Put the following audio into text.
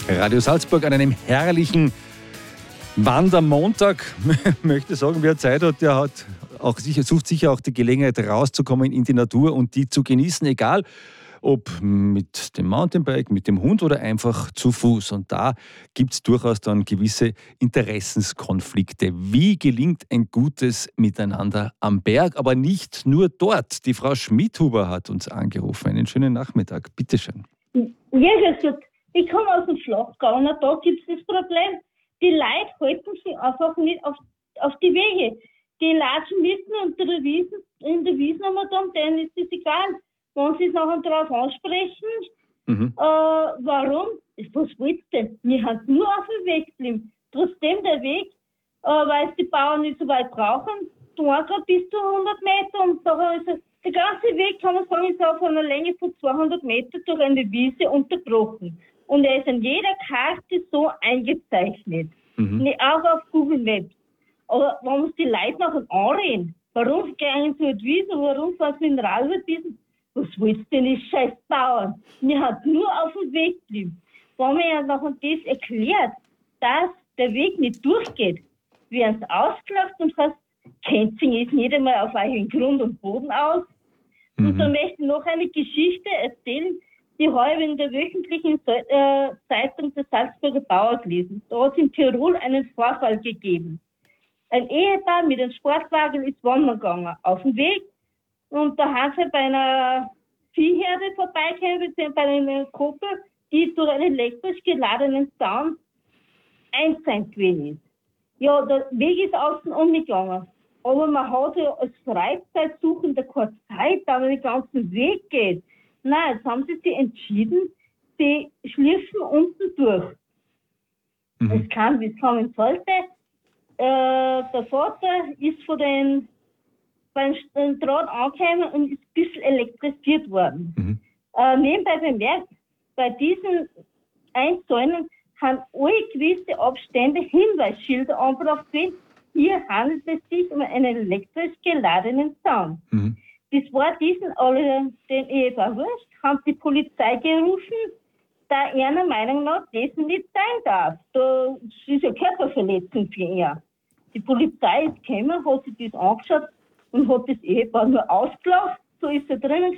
Radio Salzburg an einem herrlichen Wandermontag. Möchte sagen, wer Zeit hat, der hat auch sucht sicher auch die Gelegenheit rauszukommen in die Natur und die zu genießen, egal ob mit dem Mountainbike, mit dem Hund oder einfach zu Fuß. Und da gibt es durchaus dann gewisse Interessenskonflikte. Wie gelingt ein gutes Miteinander am Berg, aber nicht nur dort? Die Frau Schmidhuber hat uns angerufen. Einen schönen Nachmittag. Bitteschön. Ja, ich komme aus dem Flachgau und da gibt es das Problem, die Leute halten sich einfach nicht auf die Wege. Die latschen mitten unter der Wiesen, in der Wiesen und denen ist es egal. Wenn sie es nachher darauf ansprechen, warum? Was willst du denn? Wir haben nur auf dem Weg geblieben. Trotzdem der Weg, weil es die Bauern nicht so weit brauchen, dauert gerade bis zu 100 Meter. Und da also, der ganze Weg, kann man sagen, ist auf einer Länge von 200 Meter durch eine Wiese unterbrochen. Und er ist an jeder Karte so eingezeichnet. Auch auf Google Maps. Aber man muss die Leute nachher anreden. Warum gehen sie in die Wiese? Warum fahren sie in den Rasenwiesen? Was willst du denn, die scheiß Bauern? Wir haben nur auf dem Weg geblieben. Wenn man ja nachher das erklärt, dass der Weg nicht durchgeht, werden sie ausgelacht und heißt, kennt sich jetzt nicht einmal auf euren Grund und Boden aus. Und da möchte ich noch eine Geschichte erzählen, die habe ich in der wöchentlichen Zeitung der Salzburger Bauer gelesen. Da hat es in Tirol einen Vorfall gegeben. Ein Ehepaar mit einem Sportwagen ist wandern gegangen auf dem Weg und da haben sie bei einer Viehherde vorbeigekommen, bei einer Kuppel, die durch einen elektrisch geladenen Zaun eingezäunt gewesen ist. Ja, der Weg ist außen umgegangen. Aber man hat ja als Freizeitsuchender keine Zeit, da man den ganzen Weg geht. Nein, jetzt haben sie sich entschieden, sie schlürfen unten durch. Es kann, wie es kommen sollte. Der Vater ist beim Draht angekommen und ist ein bisschen elektrisiert worden. Nebenbei bemerkt, bei diesen Einzäunen haben alle gewisse Abstände Hinweisschilder angebracht werden. Hier handelt es sich um einen elektrisch geladenen Zaun. Das war den Ehepaar wurscht, haben die Polizei gerufen, da einer Meinung nach dessen nicht sein darf. Das ist ja Körperverletzung für ihn. Die Polizei ist gekommen, hat sich das angeschaut und hat das Ehepaar nur ausgelacht. So ist er drinnen